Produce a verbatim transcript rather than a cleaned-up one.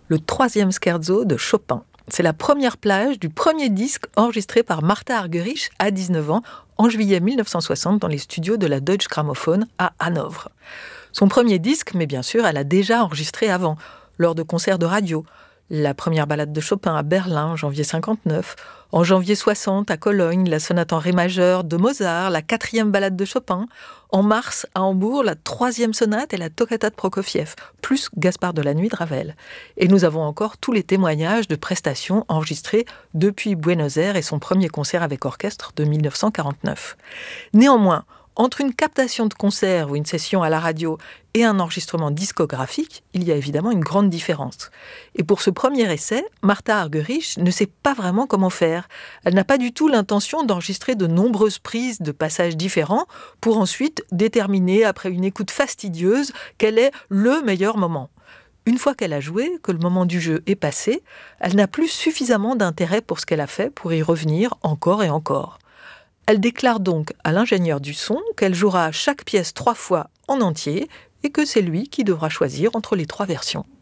le troisième scherzo de Chopin. C'est la première plage du premier disque enregistré par Martha Argerich à dix-neuf ans, en juillet mille neuf cent soixante, dans les studios de la Deutsche Grammophon à Hanovre. Son premier disque, mais bien sûr, elle a déjà enregistré avant, lors de concerts de radio. La première ballade de Chopin à Berlin, en janvier cinquante-neuf. En janvier soixante, à Cologne, la sonate en ré majeur de Mozart, la quatrième ballade de Chopin. En mars, à Hambourg, la troisième sonate et la toccata de Prokofiev, plus Gaspard de la Nuit de Ravel. Et nous avons encore tous les témoignages de prestations enregistrées depuis Buenos Aires et son premier concert avec orchestre de mille neuf cent quarante-neuf. Néanmoins, entre une captation de concert ou une session à la radio et un enregistrement discographique, il y a évidemment une grande différence. Et pour ce premier essai, Martha Argerich ne sait pas vraiment comment faire. Elle n'a pas du tout l'intention d'enregistrer de nombreuses prises de passages différents pour ensuite déterminer, après une écoute fastidieuse, quel est le meilleur moment. Une fois qu'elle a joué, que le moment du jeu est passé, elle n'a plus suffisamment d'intérêt pour ce qu'elle a fait pour y revenir encore et encore. Elle déclare donc à l'ingénieur du son qu'elle jouera chaque pièce trois fois en entier et que c'est lui qui devra choisir entre les trois versions.